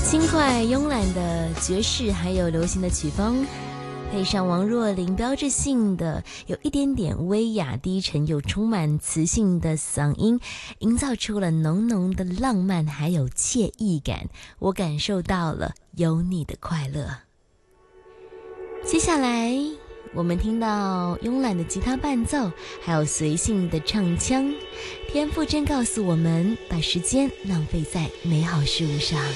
轻快慵懒的爵士还有流行的曲风，配上王若琳标志性的有一点点微雅低沉又充满磁性的嗓音，营造出了浓浓的浪漫还有惬意感，我感受到了有你的快乐。接下来我们听到慵懒的吉他伴奏，还有随性的唱腔，田馥甄告诉我们，把时间浪费在美好事物上。